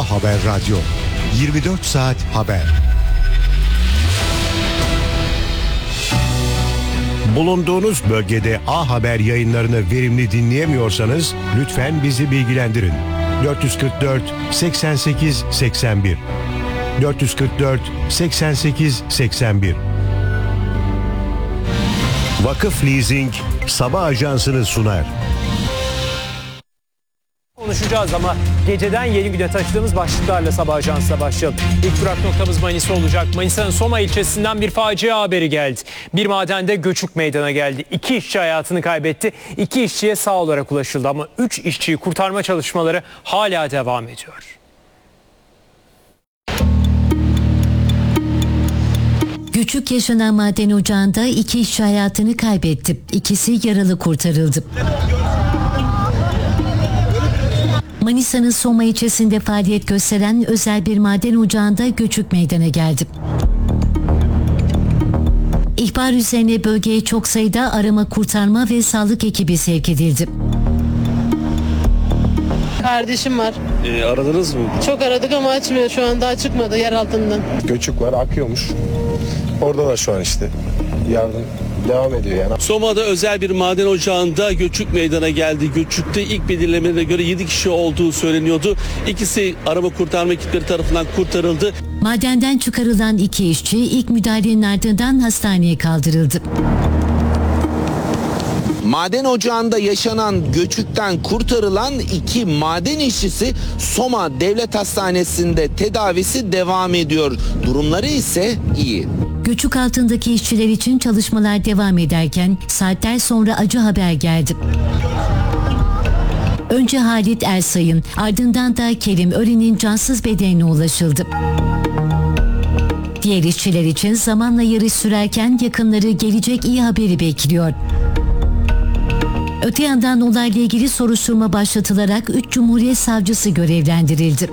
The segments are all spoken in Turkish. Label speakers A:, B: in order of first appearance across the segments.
A: A Haber Radyo. 24 saat haber. Bulunduğunuz bölgede A Haber yayınlarını verimli dinleyemiyorsanız lütfen bizi bilgilendirin. 444 88 81 444 88 81. Vakıf Leasing sabah ajansını sunar.
B: Konuşacağız ama geceden yeni güne taşıdığımız başlıklarla sabah ajansına başlayalım. İlk durak noktamız Manisa olacak. Manisa'nın Soma ilçesinden bir facia haberi geldi. Bir madende göçük meydana geldi. 2 işçi hayatını kaybetti. 2 işçiye sağ olarak ulaşıldı ama 3 işçiyi kurtarma çalışmaları hala devam ediyor.
C: Göçük yaşanan maden ocağında 2 işçi hayatını kaybetti. İkisi yaralı kurtarıldı. Manisa'nın Soma ilçesinde faaliyet gösteren özel bir maden ocağında göçük meydana geldi. İhbar üzerine bölgeye çok sayıda arama, kurtarma ve sağlık ekibi sevk edildi.
D: Kardeşim var.
E: Aradınız mı?
D: Çok aradık ama açmıyor, şu anda çıkmadı yer altından.
E: Göçük var, akıyormuş. Orada da şu an işte yardım devam ediyor yani.
F: Soma'da özel bir maden ocağında göçük meydana geldi. Göçükte ilk belirlemelere göre 7 kişi olduğu söyleniyordu. İkisi arama kurtarma ekipleri tarafından kurtarıldı.
C: Madenden çıkarılan 2 işçi ilk müdahalenin ardından hastaneye kaldırıldı.
G: Maden ocağında yaşanan göçükten kurtarılan 2 maden işçisi Soma Devlet Hastanesi'nde tedavisi devam ediyor. Durumları ise iyi.
C: Göçük altındaki işçiler için çalışmalar devam ederken saatler sonra acı haber geldi. Önce Halit Ersay'ın, ardından da Kerim Ören'in cansız bedenine ulaşıldı. Diğer işçiler için zamanla yarış sürerken yakınları gelecek iyi haberi bekliyor. Öte yandan olayla ilgili soruşturma başlatılarak 3 Cumhuriyet Savcısı görevlendirildi.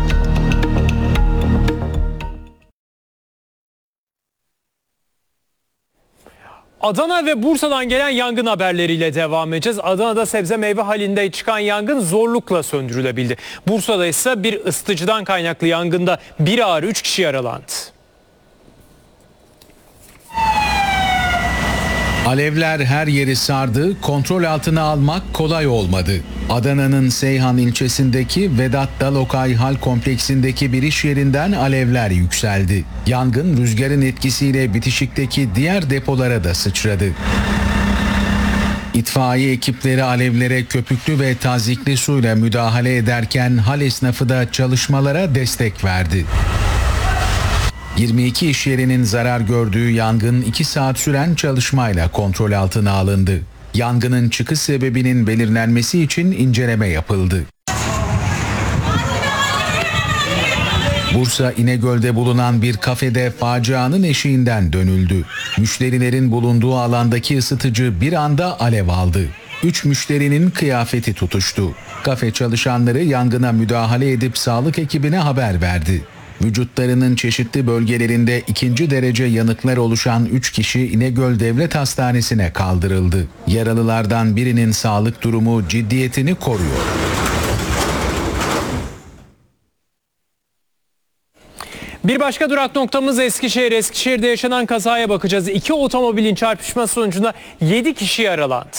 B: Adana ve Bursa'dan gelen yangın haberleriyle devam edeceğiz. Adana'da sebze meyve halinde çıkan yangın zorlukla söndürülebildi. Bursa'da ise bir ısıtıcıdan kaynaklı yangında 1 ağır 3 kişi yaralandı.
H: Alevler her yeri sardı, kontrol altına almak kolay olmadı. Adana'nın Seyhan ilçesindeki Vedat Dalokay Hal Kompleksindeki bir iş yerinden alevler yükseldi. Yangın rüzgarın etkisiyle bitişikteki diğer depolara da sıçradı. İtfaiye ekipleri alevlere köpüklü ve tazyikli suyla müdahale ederken hal esnafı da çalışmalara destek verdi. 22 iş yerinin zarar gördüğü yangın 2 saat süren çalışmayla kontrol altına alındı. Yangının çıkış sebebinin belirlenmesi için inceleme yapıldı. Bursa İnegöl'de bulunan bir kafede facianın eşiğinden dönüldü. Müşterilerin bulunduğu alandaki ısıtıcı bir anda alev aldı. 3 müşterinin kıyafeti tutuştu. Kafe çalışanları yangına müdahale edip sağlık ekibine haber verdi. Vücutlarının çeşitli bölgelerinde 2. derece yanıklar oluşan 3 kişi İnegöl Devlet Hastanesi'ne kaldırıldı. Yaralılardan birinin sağlık durumu ciddiyetini koruyor.
B: Bir başka durak noktamız Eskişehir. Eskişehir'de yaşanan kazaya bakacağız. 2 otomobilin çarpışma sonucunda 7 kişi yaralandı.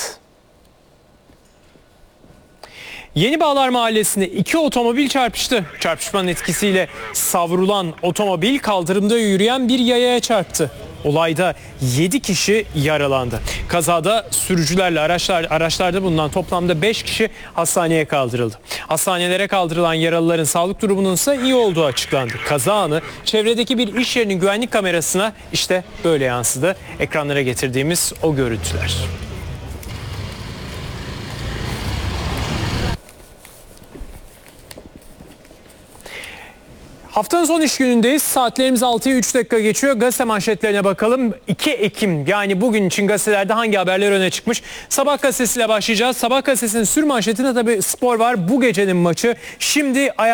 B: Yenibağlar Mahallesi'nde 2 otomobil çarpıştı. Çarpışmanın etkisiyle savrulan otomobil kaldırımda yürüyen bir yayaya çarptı. Olayda 7 kişi yaralandı. Kazada sürücülerle araçlarda bulunan toplamda 5 kişi hastaneye kaldırıldı. Hastanelere kaldırılan yaralıların sağlık durumunun ise iyi olduğu açıklandı. Kaza anı çevredeki bir iş yerinin güvenlik kamerasına işte böyle yansıdı. Ekranlara getirdiğimiz o görüntüler. Haftanın son iş günündeyiz. Saatlerimiz 6'ya 3 dakika geçiyor. Gazete manşetlerine bakalım. 2 Ekim yani bugün için gazetelerde hangi haberler öne çıkmış? Sabah gazetesiyle başlayacağız. Sabah gazetesinin sürmanşetinde tabii spor var. Bu gecenin maçı. Şimdi